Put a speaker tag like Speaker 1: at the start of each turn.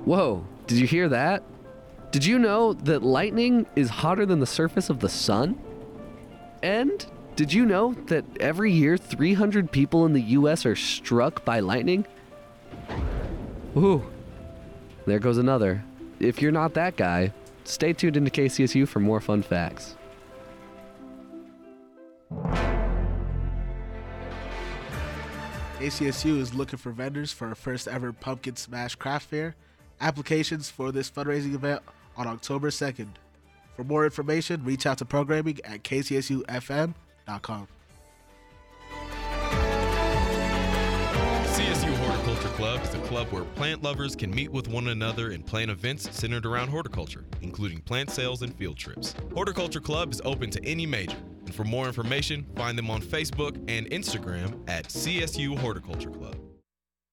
Speaker 1: Whoa, did you hear that? Did you know that lightning is hotter than the surface of the sun? And did you know that every year 300 people in the US are struck by lightning? Ooh, there goes another. If you're not that guy, stay tuned into KCSU for more fun facts.
Speaker 2: KCSU is looking for vendors for our first ever Pumpkin Smash Craft Fair. Applications for this fundraising event on October 2nd. For more information, reach out to programming at kcsufm.com.
Speaker 3: CSU Horticulture Club is a club where plant lovers can meet with one another and plan events centered around horticulture, including plant sales and field trips. Horticulture Club is open to any major, and for more information, find them on Facebook and Instagram at CSU Horticulture Club.